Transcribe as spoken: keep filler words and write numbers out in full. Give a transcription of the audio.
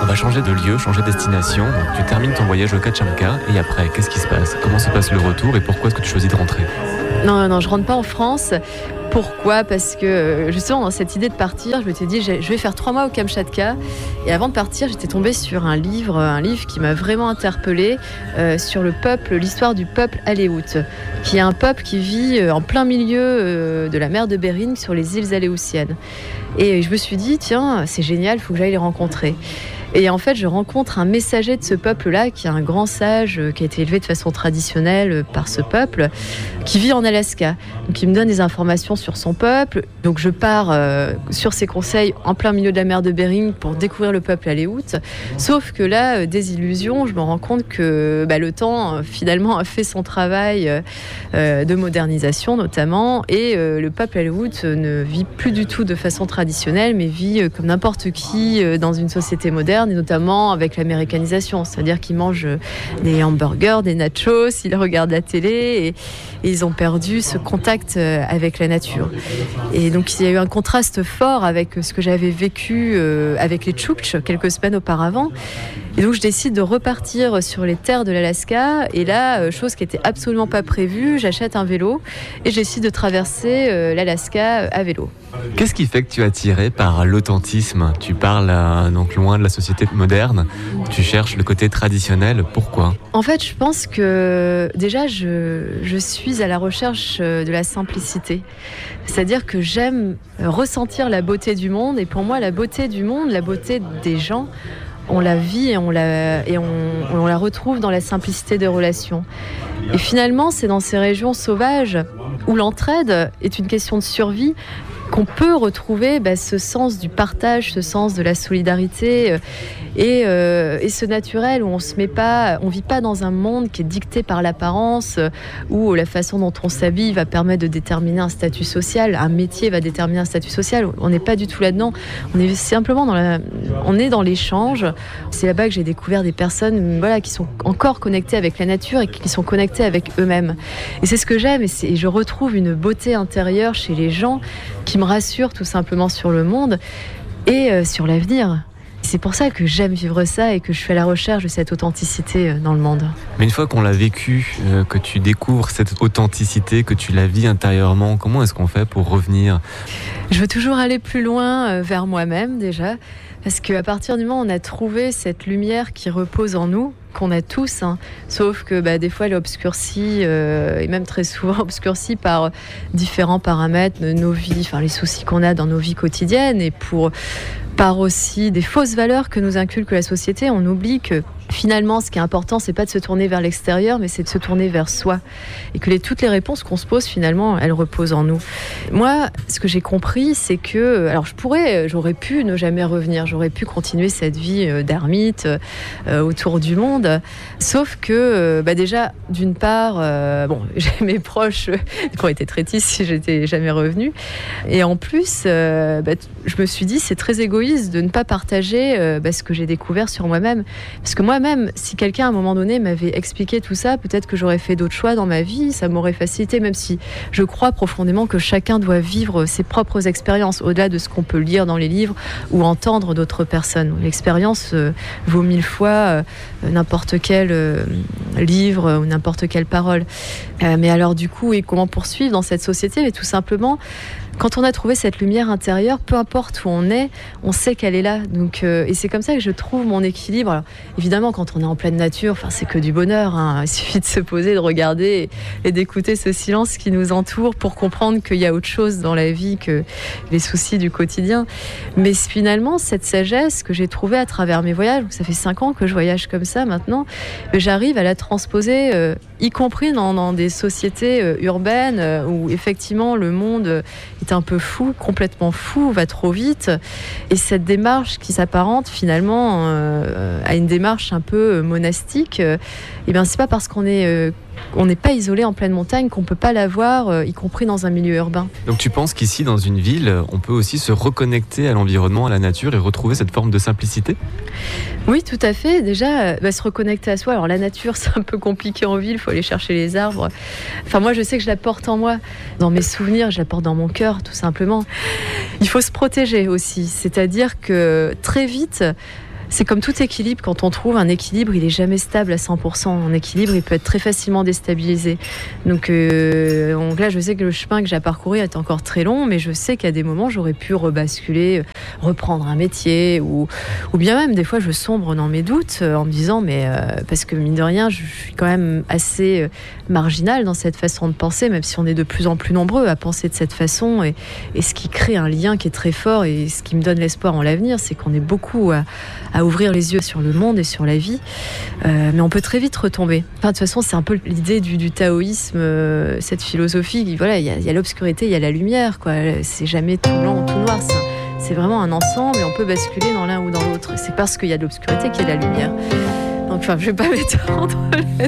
On va changer de lieu, changer de destination. Donc, tu termines ton voyage au Kachinka et après, qu'est-ce qui se passe? Comment se passe le retour et pourquoi est-ce que tu choisis de rentrer? Non, non, je rentre pas en France. Pourquoi ? Parce que justement dans cette idée de partir, je m'étais dit je vais faire trois mois au Kamchatka et avant de partir j'étais tombée sur un livre, un livre qui m'a vraiment interpellée euh, sur le peuple, l'histoire du peuple Aléout, qui est un peuple qui vit euh, en plein milieu euh, de la mer de Bering sur les îles Aléoutiennes. Et je me suis dit tiens c'est génial, il faut que j'aille les rencontrer. Et en fait, je rencontre un messager de ce peuple-là, qui est un grand sage, qui a été élevé de façon traditionnelle par ce peuple, qui vit en Alaska. Donc, il me donne des informations sur son peuple. Donc, je pars euh, sur ses conseils en plein milieu de la mer de Bering pour découvrir le peuple Aléout. Sauf que là, euh, désillusion, je me rends compte que bah, le temps, euh, finalement, a fait son travail euh, de modernisation, notamment. Et euh, le peuple Aléout ne vit plus du tout de façon traditionnelle, mais vit euh, comme n'importe qui euh, dans une société moderne, et notamment avec l'américanisation, c'est-à-dire qu'ils mangent des hamburgers, des nachos, ils regardent la télé et, et ils ont perdu ce contact avec la nature. Et donc il y a eu un contraste fort avec ce que j'avais vécu avec les Tchouktches quelques semaines auparavant. Et donc je décide de repartir sur les terres de l'Alaska et là, chose qui n'était absolument pas prévue, j'achète un vélo et je décide de traverser l'Alaska à vélo. Qu'est-ce qui fait que tu es attiré par l'authentisme? Tu parles euh, donc loin de la société moderne, tu cherches le côté traditionnel, pourquoi? En fait, je pense que déjà, je, je suis à la recherche de la simplicité. C'est-à-dire que j'aime ressentir la beauté du monde et pour moi, la beauté du monde, la beauté des gens, on la vit et on la, et on, on la retrouve dans la simplicité des relations. Et finalement, c'est dans ces régions sauvages où l'entraide est une question de survie qu'on peut retrouver bah, ce sens du partage, ce sens de la solidarité euh, et, euh, et ce naturel où on se met pas, on vit pas dans un monde qui est dicté par l'apparence, euh, où la façon dont on s'habille va permettre de déterminer un statut social, un métier va déterminer un statut social. On n'est pas du tout là-dedans. On est simplement dans la, on est dans l'échange. C'est là-bas que j'ai découvert des personnes, voilà, qui sont encore connectées avec la nature et qui sont connectées avec eux-mêmes. Et c'est ce que j'aime. Et, c'est, et je retrouve une beauté intérieure chez les gens qui me rassure tout simplement sur le monde et euh, sur l'avenir. C'est pour ça que j'aime vivre ça et que je suis à la recherche de cette authenticité euh, dans le monde. Mais une fois qu'on l'a vécu, euh, que tu découvres cette authenticité, que tu la vis intérieurement, comment est-ce qu'on fait pour revenir? Je veux toujours aller plus loin euh, vers moi-même déjà, parce qu'à partir du moment où on a trouvé cette lumière qui repose en nous, qu'on a tous, hein, sauf que bah, des fois elle est obscurcie, euh, et même très souvent obscurcie par différents paramètres de nos vies, enfin les soucis qu'on a dans nos vies quotidiennes, et pour par aussi des fausses valeurs que nous inculque la société. On oublie que finalement, ce qui est important, c'est pas de se tourner vers l'extérieur, mais c'est de se tourner vers soi. Et que les, toutes les réponses qu'on se pose, finalement, elles reposent en nous. Moi, ce que j'ai compris, c'est que... Alors, je pourrais, j'aurais pu ne jamais revenir. J'aurais pu continuer cette vie d'ermite euh, autour du monde. Sauf que, euh, bah déjà, d'une part, euh, bon, j'ai mes proches qui auraient été très tristes si j'étais jamais revenue. Et en plus, euh, bah, je me suis dit, c'est très égoïste de ne pas partager euh, bah, ce que j'ai découvert sur moi-même. Parce que moi, Moi-même, si quelqu'un à un moment donné m'avait expliqué tout ça, peut-être que j'aurais fait d'autres choix dans ma vie, ça m'aurait facilité, même si je crois profondément que chacun doit vivre ses propres expériences, au-delà de ce qu'on peut lire dans les livres ou entendre d'autres personnes. L'expérience euh, vaut mille fois euh, n'importe quel euh, livre ou n'importe quelle parole. Euh, mais alors du coup, et comment poursuivre dans cette société? Mais tout simplement, quand on a trouvé cette lumière intérieure, peu importe où on est, on sait qu'elle est là. Donc, euh, et c'est comme ça que je trouve mon équilibre. Alors, évidemment, quand on est en pleine nature, enfin, c'est que du bonheur, hein. Il suffit de se poser, de regarder et, et d'écouter ce silence qui nous entoure pour comprendre qu'il y a autre chose dans la vie que les soucis du quotidien. Mais finalement, cette sagesse que j'ai trouvée à travers mes voyages, ça fait cinq ans que je voyage comme ça maintenant, j'arrive à la transposer, euh, y compris dans, dans des sociétés euh, urbaines euh, où effectivement le monde euh, est un peu fou, complètement fou, va trop vite. Et cette démarche qui s'apparente finalement euh, à une démarche un peu monastique, euh, et bien c'est pas parce qu'on est euh, on n'est pas isolé en pleine montagne qu'on peut pas l'avoir, euh, y compris dans un milieu urbain. Donc tu penses qu'ici, dans une ville, on peut aussi se reconnecter à l'environnement, à la nature et retrouver cette forme de simplicité? Oui, tout à fait. Déjà, bah, se reconnecter à soi. Alors la nature, c'est un peu compliqué en ville, il faut aller chercher les arbres. Enfin moi, je sais que je la porte en moi, dans mes souvenirs, je la porte dans mon cœur, tout simplement. Il faut se protéger aussi, c'est-à-dire que très vite, C'est comme tout équilibre, quand on trouve un équilibre, il est jamais stable à cent pour cent. Un équilibre, il peut être très facilement déstabilisé. Donc, euh, donc là, je sais que le chemin que j'ai à parcourir est encore très long, mais je sais qu'à des moments, j'aurais pu rebasculer, reprendre un métier, ou, ou bien même, des fois, je sombre dans mes doutes en me disant, mais euh, parce que mine de rien, je suis quand même assez marginale dans cette façon de penser, même si on est de plus en plus nombreux à penser de cette façon, et, et ce qui crée un lien qui est très fort, et ce qui me donne l'espoir en l'avenir, c'est qu'on est beaucoup à, à ouvrir les yeux sur le monde et sur la vie, euh, mais on peut très vite retomber. Enfin, de toute façon, c'est un peu l'idée du, du taoïsme, euh, cette philosophie. Voilà, il y a, y a l'obscurité, il y a la lumière, quoi. C'est jamais tout blanc ou tout noir. C'est, c'est vraiment un ensemble, et on peut basculer dans l'un ou dans l'autre. C'est parce qu'il y a de l'obscurité qu'il y a de la lumière. Donc, enfin, je vais pas m'étendre.